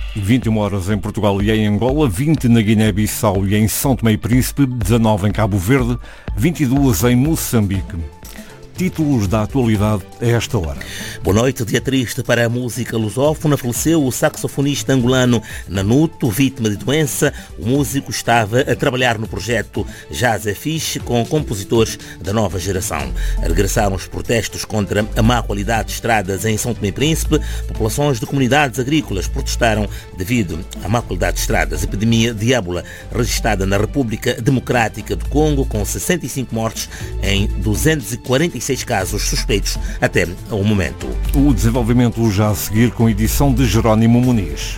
21 horas em Portugal e em Angola, 20 na Guiné-Bissau e em São Tomé e Príncipe, 19 em Cabo Verde, 22 em Moçambique. Títulos da atualidade a esta hora. Boa noite. Dia triste para a música lusófona. Faleceu o saxofonista angolano Nanuto, vítima de doença. O músico estava a trabalhar no projeto Jazz é Fixe com compositores da nova geração. Regressaram os protestos contra a má qualidade de estradas em São Tomé e Príncipe. Populações de comunidades agrícolas protestaram devido à má qualidade de estradas. Epidemia de ébola registrada na República Democrática do Congo, com 65 mortes em 246 casos suspeitos até ao momento. O desenvolvimento já a seguir com a edição de Jerónimo Muniz.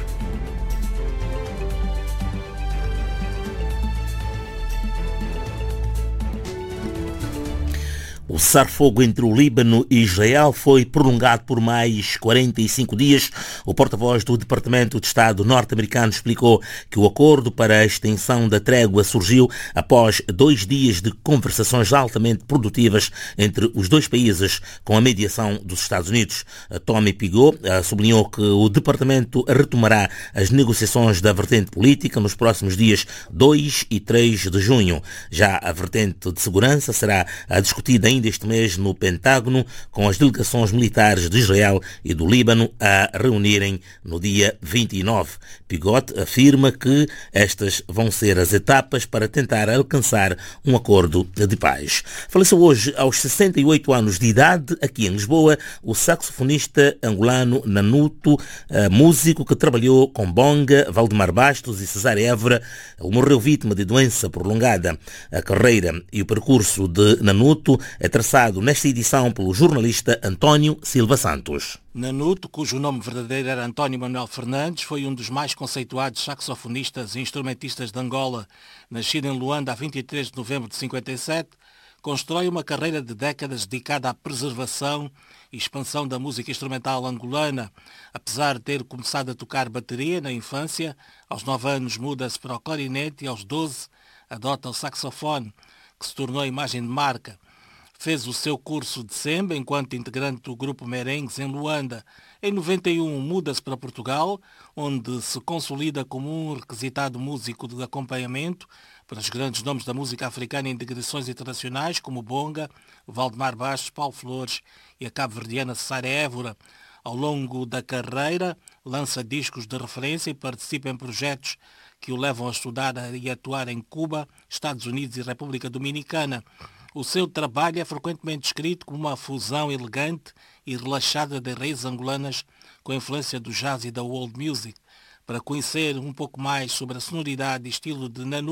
O cessar-fogo entre o Líbano e Israel foi prolongado por mais 45 dias. O porta-voz do Departamento de Estado norte-americano explicou que o acordo para a extensão da trégua surgiu após 2 dias de conversações altamente produtivas entre os dois países, com a mediação dos Estados Unidos. Tommy Pigott sublinhou que o Departamento retomará as negociações da vertente política nos próximos dias 2 e 3 de junho. Já a vertente de segurança será discutida ainda este mês no Pentágono, com as delegações militares de Israel e do Líbano a reunirem no dia 29. Pigott afirma que estas vão ser as etapas para tentar alcançar um acordo de paz. Faleceu hoje, aos 68 anos de idade, aqui em Lisboa, o saxofonista angolano Nanuto, músico que trabalhou com Bonga, Valdemar Bastos e Cesária Évora. Ele morreu vítima de doença prolongada. A carreira e o percurso de Nanuto é traçado nesta edição pelo jornalista António Silva Santos. Nanuto, cujo nome verdadeiro era António Manuel Fernandes, foi um dos mais conceituados saxofonistas e instrumentistas de Angola. Nascido em Luanda a 23 de novembro de 57, constrói uma carreira de décadas dedicada à preservação e expansão da música instrumental angolana. Apesar de ter começado a tocar bateria na infância, aos 9 anos muda-se para o clarinete e aos 12 adota o saxofone, que se tornou a imagem de marca. Fez o seu curso de semba enquanto integrante do grupo Merengues em Luanda. Em 91 muda-se para Portugal, onde se consolida como um requisitado músico de acompanhamento para os grandes nomes da música africana em digressões internacionais como Bonga, Valdemar Bastos, Paulo Flores e a cabo-verdiana Cesária Évora. Ao longo da carreira, lança discos de referência e participa em projetos que o levam a estudar e atuar em Cuba, Estados Unidos e República Dominicana. O seu trabalho é frequentemente descrito como uma fusão elegante e relaxada de raízes angolanas com a influência do jazz e da world music. Para conhecer um pouco mais sobre a sonoridade e estilo de Nanuto,